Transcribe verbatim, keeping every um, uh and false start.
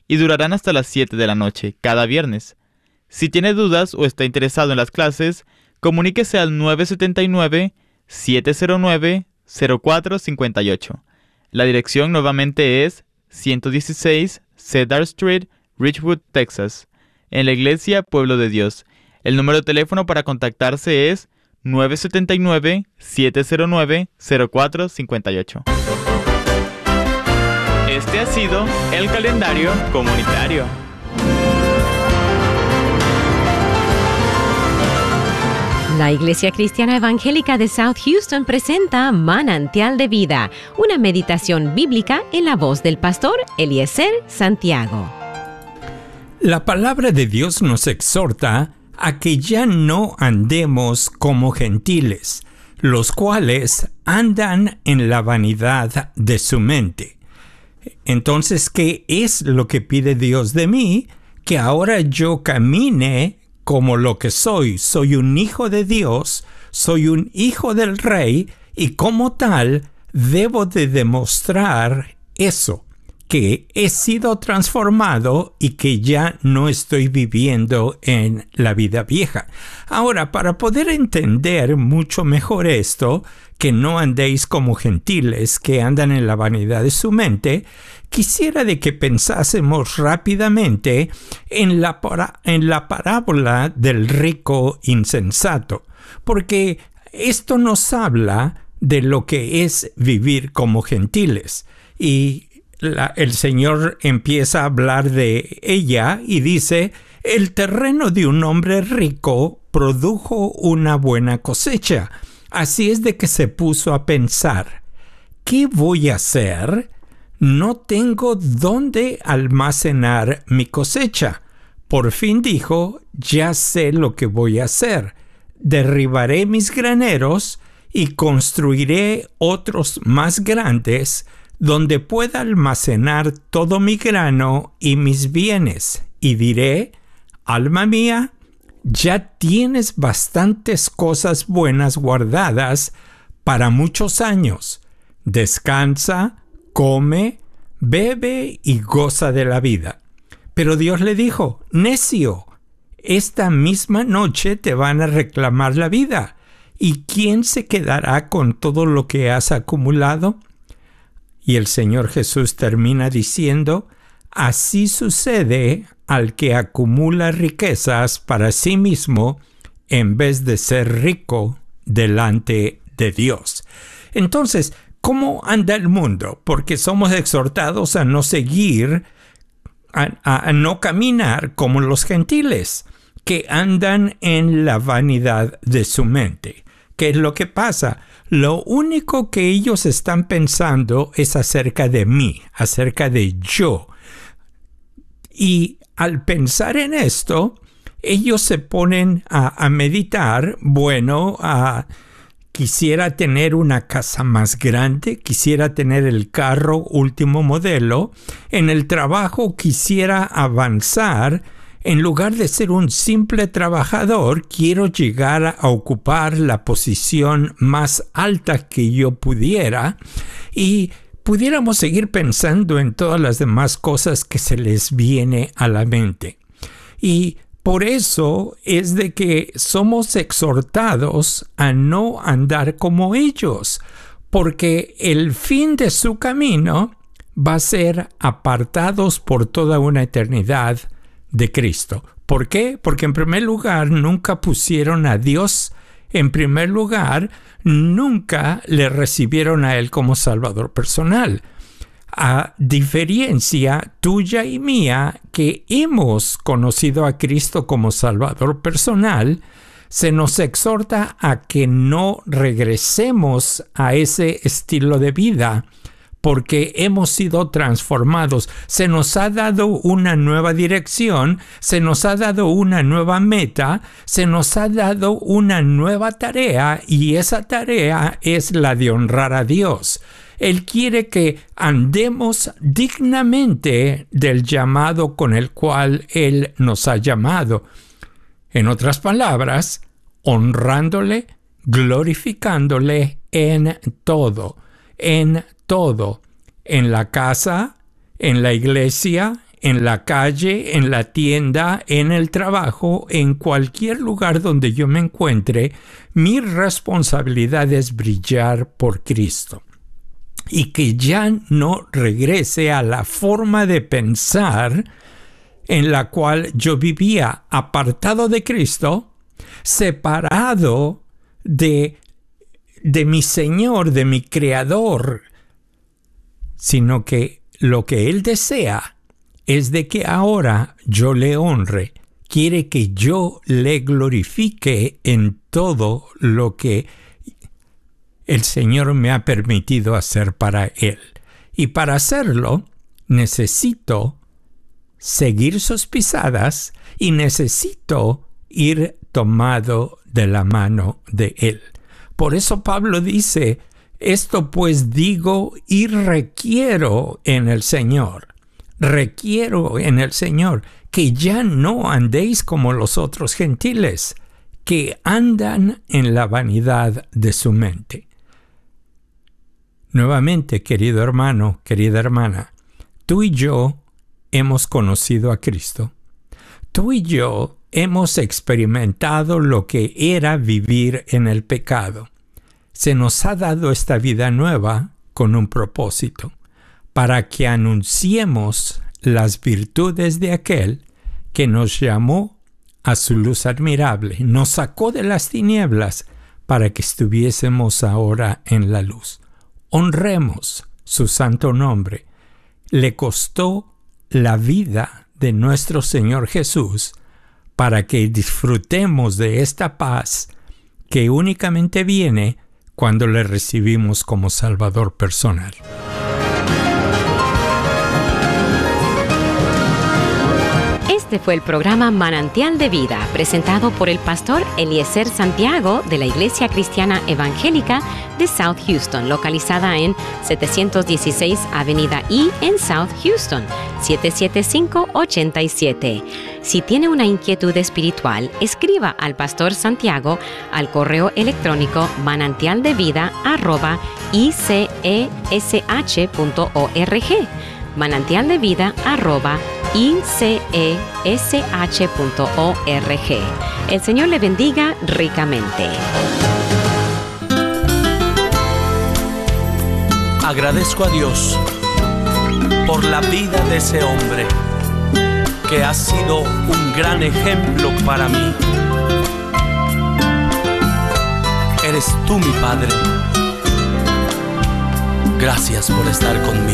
y durarán hasta las siete de la noche, cada viernes. Si tiene dudas o está interesado en las clases, comuníquese al nueve siete nueve, siete cero nueve, cero cuatro cinco ocho. La dirección nuevamente es ciento dieciséis Cedar Street, Richwood, Texas, en la Iglesia Pueblo de Dios. El número de teléfono para contactarse es nueve siete nueve, siete cero nueve, cero cuatro cinco ocho. Este ha sido el calendario comunitario. La Iglesia Cristiana Evangélica de South Houston presenta Manantial de Vida, una meditación bíblica en la voz del pastor Eliezer Santiago. La palabra de Dios nos exhorta a que ya no andemos como gentiles, los cuales andan en la vanidad de su mente. Entonces, ¿qué es lo que pide Dios de mí? Que ahora yo camine como lo que soy. Soy un hijo de Dios, soy un hijo del Rey, y como tal debo de demostrar eso, que he sido transformado y que ya no estoy viviendo en la vida vieja. Ahora, para poder entender mucho mejor esto, que no andéis como gentiles que andan en la vanidad de su mente, quisiera de que pensásemos rápidamente en la, para, en la parábola del rico insensato, porque esto nos habla de lo que es vivir como gentiles. Y la, el Señor empieza a hablar de ella y dice: el terreno de un hombre rico produjo una buena cosecha. Así es de que se puso a pensar: ¿qué voy a hacer? No tengo dónde almacenar mi cosecha. Por fin dijo: ya sé lo que voy a hacer. Derribaré mis graneros y construiré otros más grandes donde pueda almacenar todo mi grano y mis bienes. Y diré: alma mía, ya tienes bastantes cosas buenas guardadas para muchos años. Descansa, come, bebe y goza de la vida. Pero Dios le dijo: necio, esta misma noche te van a reclamar la vida. ¿Y quién se quedará con todo lo que has acumulado? Y el Señor Jesús termina diciendo: así sucede al que acumula riquezas para sí mismo en vez de ser rico delante de Dios. Entonces, ¿cómo anda el mundo? Porque somos exhortados a no seguir, a, a, a no caminar como los gentiles, que andan en la vanidad de su mente. ¿Qué es lo que pasa? Lo único que ellos están pensando es acerca de mí, acerca de yo. Y al pensar en esto, ellos se ponen a, a meditar, bueno, a, quisiera tener una casa más grande, quisiera tener el carro último modelo, en el trabajo quisiera avanzar, en lugar de ser un simple trabajador, quiero llegar a ocupar la posición más alta que yo pudiera, y pudiéramos seguir pensando en todas las demás cosas que se les viene a la mente. Y por eso es de que somos exhortados a no andar como ellos, porque el fin de su camino va a ser apartados por toda una eternidad de Cristo. ¿Por qué? Porque en primer lugar nunca pusieron a Dios en primer lugar, nunca le recibieron a Él como Salvador personal. A diferencia tuya y mía, que hemos conocido a Cristo como Salvador personal, se nos exhorta a que no regresemos a ese estilo de vida, porque hemos sido transformados. Se nos ha dado una nueva dirección, se nos ha dado una nueva meta, se nos ha dado una nueva tarea, y esa tarea es la de honrar a Dios. Él quiere que andemos dignamente del llamado con el cual Él nos ha llamado. En otras palabras, honrándole, glorificándole en todo, en todo, en la casa, en la iglesia, en la calle, en la tienda, en el trabajo, en cualquier lugar donde yo me encuentre, mi responsabilidad es brillar por Cristo. Y que ya no regrese a la forma de pensar en la cual yo vivía, apartado de Cristo, separado de, de mi Señor, de mi Creador, sino que lo que Él desea es de que ahora yo le honre, quiere que yo le glorifique en todo lo que el Señor me ha permitido hacer para Él. Y para hacerlo, necesito seguir sus pisadas y necesito ir tomado de la mano de Él. Por eso Pablo dice, esto pues digo y requiero en el Señor, requiero en el Señor que ya no andéis como los otros gentiles, que andan en la vanidad de su mente. Nuevamente, querido hermano, querida hermana, tú y yo hemos conocido a Cristo. Tú y yo hemos experimentado lo que era vivir en el pecado. Se nos ha dado esta vida nueva con un propósito, para que anunciemos las virtudes de aquel que nos llamó a su luz admirable, nos sacó de las tinieblas para que estuviésemos ahora en la luz. Honremos su santo nombre. Le costó la vida de nuestro Señor Jesús para que disfrutemos de esta paz que únicamente viene cuando le recibimos como Salvador personal. Este fue el programa Manantial de Vida, presentado por el pastor Eliezer Santiago de la Iglesia Cristiana Evangélica de South Houston, localizada en setecientos dieciséis Avenida E en South Houston, siete siete cinco ocho siete. Si tiene una inquietud espiritual, escriba al pastor Santiago al correo electrónico manantialdevida arroba i c e s h punto org. manantialdevida arroba i c e s h punto org. El Señor le bendiga ricamente. Agradezco a Dios por la vida de ese hombre que ha sido un gran ejemplo para mí. Eres tú mi Padre. Gracias por estar conmigo.